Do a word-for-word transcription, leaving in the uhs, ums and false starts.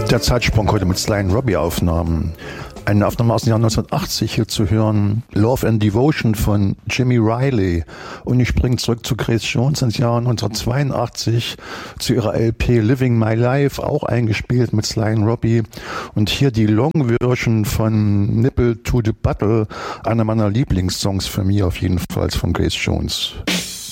Der Zeitsprung heute mit Sly and Robbie Aufnahmen. Eine Aufnahme aus dem Jahr neunzehnhundertachtzig hier zu hören. Love and Devotion von Jimmy Riley. Und ich springe zurück zu Grace Jones ins Jahr neunzehnhundertzweiundachtzig zu ihrer L P Living My Life, auch eingespielt mit Sly and Robbie. Und hier die Long-Version von Nipple to the Bottle, einer meiner Lieblingssongs für mich auf jeden Fall von Grace Jones.